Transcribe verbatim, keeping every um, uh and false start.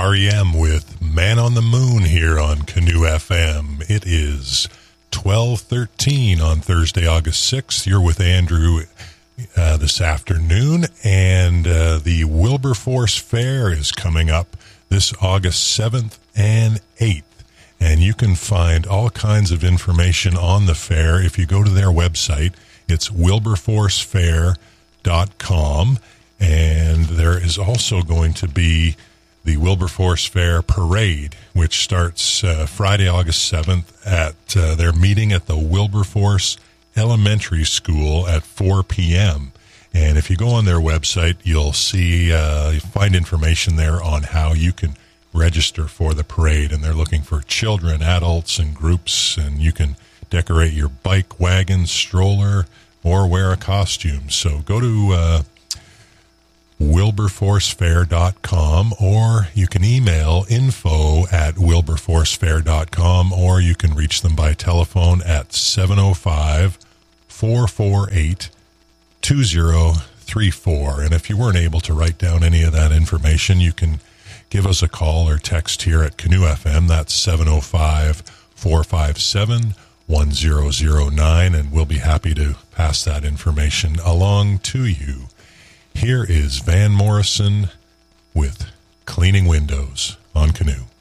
R E M with Man on the Moon here on Canoe F M. It is twelve thirteen on Thursday, August sixth. You're with Andrew uh, this afternoon, and uh, the Wilberforce Fair is coming up this August seventh and eighth. And you can find all kinds of information on the fair if you go to their website. It's wilberforce fair dot com, and there is also going to be the Wilberforce Fair Parade, which starts uh, Friday, August seventh at uh, their meeting at the Wilberforce Elementary School at four p.m. And if you go on their website, you'll see, uh, you find information there on how you can register for the parade. And they're looking for children, adults, and groups, and you can decorate your bike, wagon, stroller, or wear a costume. So go to uh, wilberforce fair dot com, or you can email info at wilberforce fair dot com, or you can reach them by telephone at seven oh five, four four eight, two oh three four. And if you weren't able to write down any of that information, you can give us a call or text here at Canoe F M. That's seven oh five, four five seven, one oh oh nine, and we'll be happy to pass that information along to you. Here is Van Morrison with Cleaning Windows on Canoe.